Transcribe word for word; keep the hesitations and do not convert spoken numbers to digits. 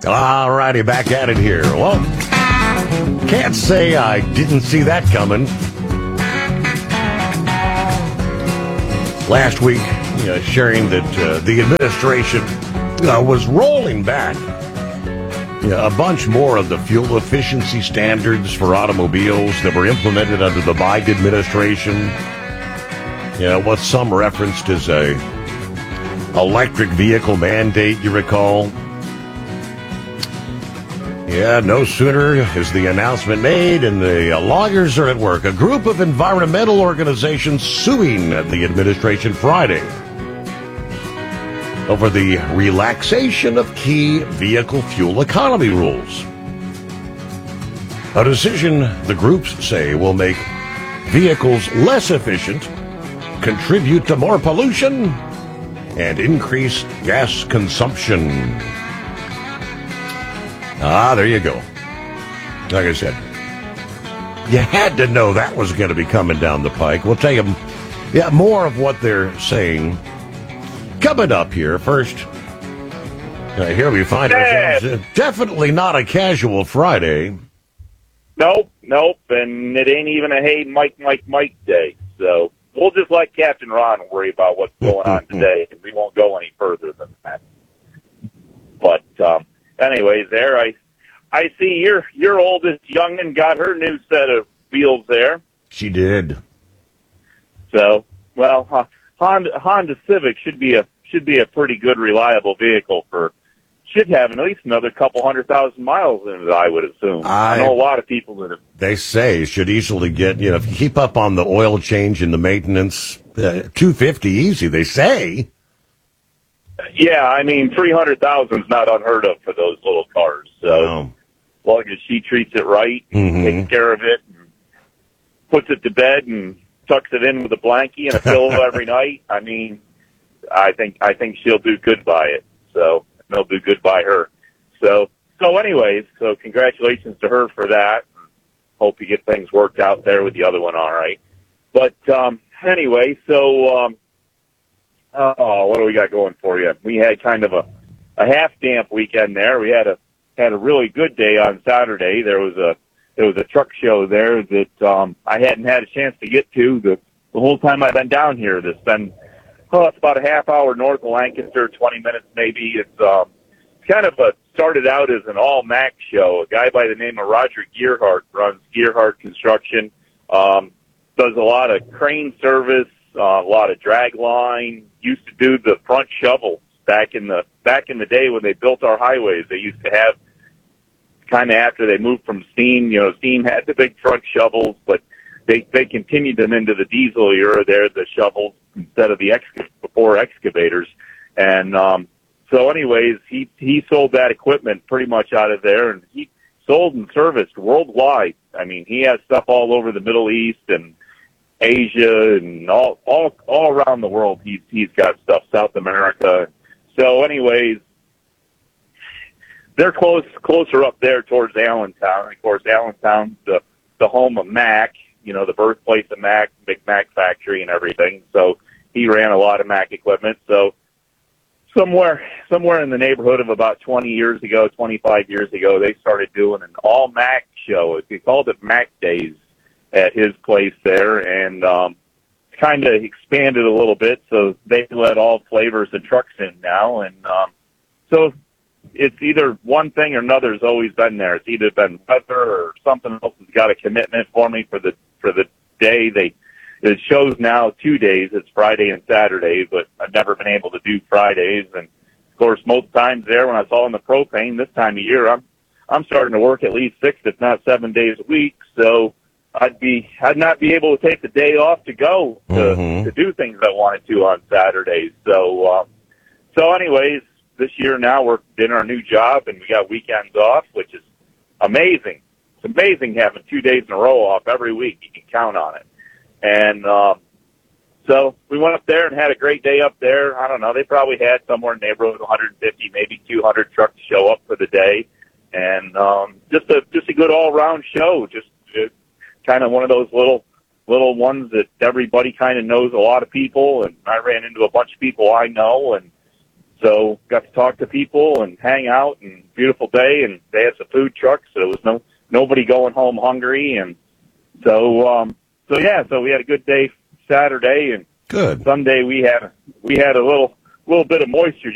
All righty, back at it here. Well, can't say I didn't see that coming. Last week, you know, sharing that uh, the administration uh, was rolling back you know, a bunch more of the fuel efficiency standards for automobiles that were implemented under the Biden administration. You know, what some referenced as a electric vehicle mandate, you recall. Yeah, no sooner is the announcement made and the uh, lawyers are at work. A group of environmental organizations suing the administration Friday over the relaxation of key vehicle fuel economy rules. A decision the groups say will make vehicles less efficient, contribute to more pollution, and increase gas consumption. Ah, there you go. Like I said, you had to know that was going to be coming down the pike. We'll tell you yeah, more of what they're saying coming up here. First, uh, here we find ourselves. Uh, definitely not a casual Friday. Nope, nope, and it ain't even a hey, Mike, Mike, Mike day. So we'll just let Captain Ron worry about what's going on today. We won't go any further than that. But, um, anyways, there I, I see your your oldest youngin' got her new set of wheels there. She did. So, well, uh, Honda Honda Civic should be a should be a pretty good, reliable vehicle for. Should have at least another couple hundred thousand miles in it, I would assume. I, I know a lot of people that have. They say should easily get you know if you keep up on the oil change and the maintenance, uh, two fifty easy. They say. Yeah, I mean, three hundred thousand is not unheard of for those little cars. So, oh. as long as she treats it right, mm-hmm. takes care of it, and puts it to bed, and tucks it in with a blankie and a pillow every night, I mean, I think I think she'll do good by it. So, they'll do good by her. So, so anyways, so congratulations to her for that. Hope you get things worked out there with the other one, all right. But um, anyway, so. Um, Oh, what do we got going for you? We had kind of a, a half damp weekend there. We had a had a really good day on Saturday. There was a there was a truck show there that um, I hadn't had a chance to get to the, the whole time I've been down here. That's been oh, it's about a half hour north of Lancaster, twenty minutes maybe. It's um, kind of a started out as an all Mac show. A guy by the name of Roger Gearhart runs Gearhart Construction. Um, does a lot of crane service. Uh, a lot of drag line. Used to do the front shovels back in the back in the day when they built our highways. They used to have kind of after they moved from steam. You know, steam had the big front shovels, but they they continued them into the diesel era. There, the shovels instead of the ex before excavators. And um, so, anyways, he he sold that equipment pretty much out of there, and he sold and serviced worldwide. I mean, he has stuff all over the Middle East and Asia and all, all, all around the world. He's, he's got stuff, South America. So anyways, they're close, closer up there towards Allentown. Of course, Allentown's the, the home of Mac, you know, the birthplace of Mac, Big Mac factory and everything. So he ran a lot of Mac equipment. So somewhere, somewhere in the neighborhood of about twenty years ago, twenty-five years ago, they started doing an all Mac show. They called it Mac Days at his place there, and um, kind of expanded a little bit, so they let all flavors of trucks in now, and um, so it's either one thing or another has always been there. It's either been weather or something else has got a commitment for me for the for the day. They it shows now two days. It's Friday and Saturday, but I've never been able to do Fridays, and of course most times there when I saw in the propane this time of year, I'm I'm starting to work at least six, if not seven days a week, so I'd be, I'd not be able to take the day off to go to, mm-hmm. to do things I wanted to on Saturdays. So, um, so anyways, this year now we're in our new job and we got weekends off, which is amazing. It's amazing having two days in a row off every week. You can count on it. And, um, so we went up there and had a great day up there. I don't know. They probably had somewhere in the neighborhood of one hundred fifty, maybe two hundred trucks show up for the day. And, um, just a, just a good all around show. Just, just kind of one of those little, little ones that everybody kind of knows a lot of people, and I ran into a bunch of people I know, and So got to talk to people and hang out, and beautiful day, and they had some food trucks, so there was no nobody going home hungry, and so um, so yeah, so we had a good day Saturday, and Good. Sunday we had we had a little little bit of moisture